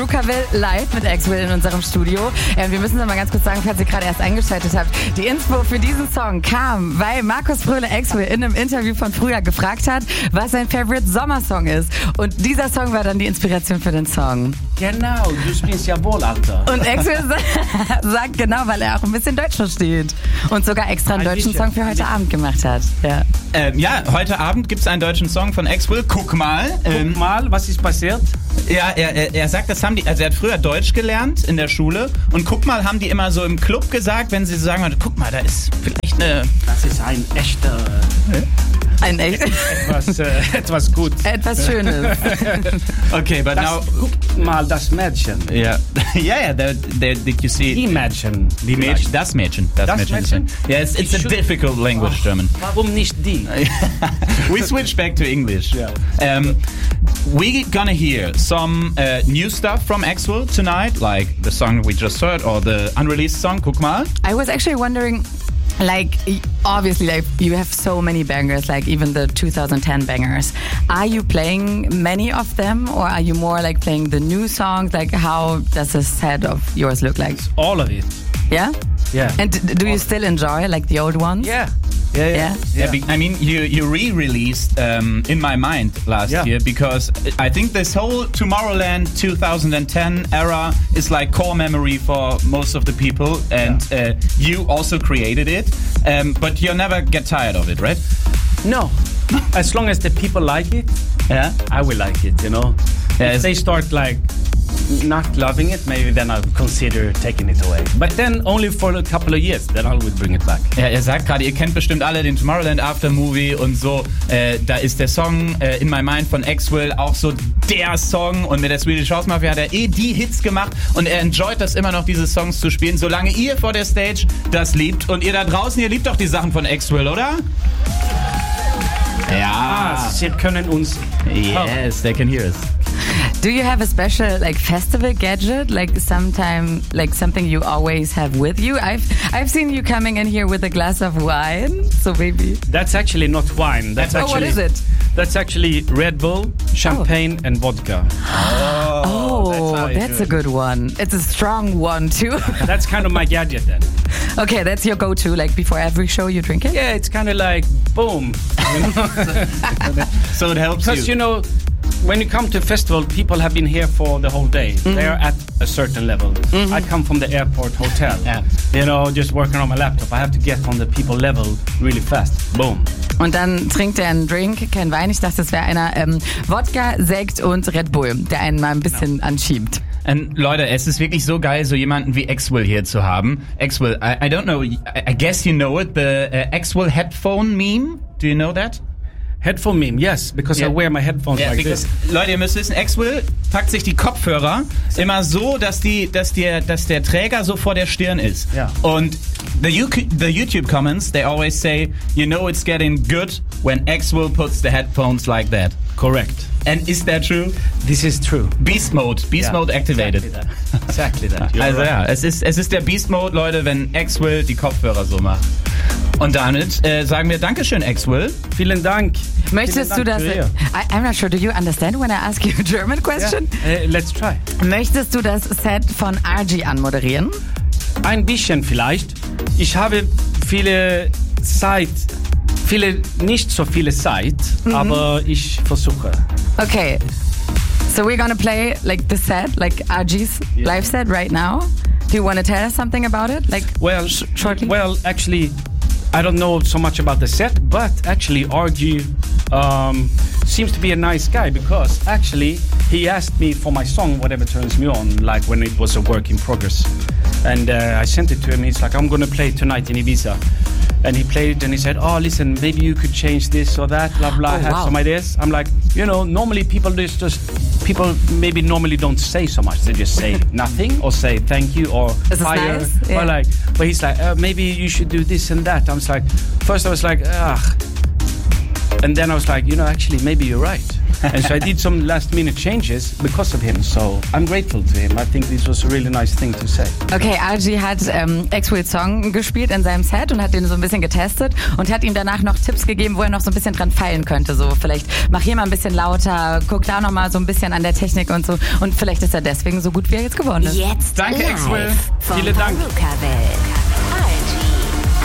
Cavill live mit Axwell in unserem Studio. Wir müssen noch mal ganz kurz sagen, falls ihr gerade erst eingeschaltet habt, die Info für diesen Song kam, weil Markus Fröhle Axwell in einem Interview von früher gefragt hat, was sein Favorite Sommersong ist. Und dieser Song war dann die Inspiration für den Song. Genau, du spielst ja wohl, Alter. Und Axwell sagt genau, weil er auch ein bisschen Deutsch versteht. Und sogar extra einen deutschen Song für heute Abend gemacht hat. Ja, heute Abend gibt es einen deutschen Song von Axwell. Guck mal. Guck mal, was ist passiert? Ja, er sagt, das haben die, also er hat früher Deutsch gelernt in der Schule und guck mal, haben die immer so im Club gesagt, wenn sie so sagen, guck mal, da ist vielleicht eine... Das ist ein echter... Etwas gut. Etwas Schönes. Okay, but now... Guck mal, das Mädchen. Yeah, did you see... Die Mädchen. Das Mädchen. Yeah, it's a difficult language, German. Warum nicht die? We switch back to English. Yeah. We're gonna hear some new stuff from Axwell tonight, like the song we just heard or the unreleased song, Guck mal. I was actually wondering, like, obviously, like, you have so many bangers, like even the 2010 bangers. Are you playing many of them, or are you more like playing the new songs? Like, how does a set of yours look like? All of it. Yeah? Yeah. And do you still enjoy, like, the old ones? Yeah. I mean, you re-released In My Mind last year because I think this whole Tomorrowland 2010 era is like core memory for most of the people, and you also created it, but you never get tired of it, right? No. As long as the people like it, I will like it, you know? If they start like not loving it, maybe then I'll consider taking it away. But then only for a couple of years, then I will bring it back. Ja, er sagt gerade, ihr kennt bestimmt alle den Tomorrowland Aftermovie und so. Da ist der Song In My Mind von Axwell auch so der Song, und mit der Swedish House Mafia hat er die Hits gemacht und er enjoyt das immer noch, diese Songs zu spielen, solange ihr vor der Stage das liebt. Und ihr da draußen, ihr liebt doch die Sachen von Axwell, oder? Ja. Sie können uns... Yes, they can hear us. Do you have a special like festival gadget, like sometime like something you always have with you? I've seen you coming in here with a glass of wine, so maybe. That's actually not wine. That's actually, what is it? That's actually Red Bull, champagne, and vodka. That's a good one. It's a strong one too. That's kind of my gadget then. Okay, that's your go-to. Like before every show, you drink it. Yeah, it's kind of like boom. So it helps you. Because you know, when you come to a festival, people have been here for the whole day. Mm-hmm. They're at a certain level. Mm-hmm. I come from the airport hotel. Yeah. You know, just working on my laptop. I have to get on the people level really fast. Boom. Und dann trinkt er einen Drink, kein Wein. Ich dachte, das wäre einer Wodka, Sekt und Red Bull, der einen mal ein bisschen anschiebt. Und Leute, es ist wirklich so geil, so jemanden wie Axwell hier zu haben. Axwell, I don't know, I guess you know it, the Axwell headphone meme. Do you know that? Headphone meme, yes, because I wear my headphones like this. Leute, ihr müsst wissen, Axwell packt sich die Kopfhörer immer so, dass der Träger so vor der Stirn ist. Yeah. Und the YouTube comments, they always say, you know it's getting good when Axwell puts the headphones like that. Correct. And is that true? This is true. Beast Mode activated. Exactly that. Also ja, es ist der Beast Mode, Leute, wenn Axwell die Kopfhörer so macht. Und damit sagen wir Dankeschön, Axwell. Vielen Dank. Möchtest du das? I'm not sure. Do you understand when I ask you a German question? Yeah. Let's try. Möchtest du das Set von RG anmoderieren? Ein bisschen vielleicht. Ich habe nicht so viele Zeit, aber ich versuche. Okay. So we're gonna play like the set, like RG's live set right now. Do you want to tell us something about it? Like, shortly? Well, actually, I don't know so much about the set, but actually RG seems to be a nice guy, because actually he asked me for my song Whatever Turns Me On, like when it was a work in progress. And I sent it to him. He's like, I'm going to play tonight in Ibiza. And he played it and he said, oh, listen, maybe you could change this or that, blah, blah. I have some ideas. I'm like, you know, normally people maybe normally don't say so much. They just say nothing or say thank you or fire. Nice. Yeah. Or like, but he's like, maybe you should do this and that. First I was like, ugh. And then I was like, you know, actually, maybe you're right. And so I did some last minute changes because of him. So I'm grateful to him. I think this was a really nice thing to say. Okay, RG hat Axwell's Song gespielt in seinem Set und hat den so ein bisschen getestet und hat ihm danach noch Tipps gegeben, wo er noch so ein bisschen dran feilen könnte. So vielleicht mach hier mal ein bisschen lauter, guck da noch mal so ein bisschen an der Technik und so. Und vielleicht ist er deswegen so gut, wie er jetzt geworden ist. Jetzt Danke, live Axwell. vom Vielen Dank. Perukaville.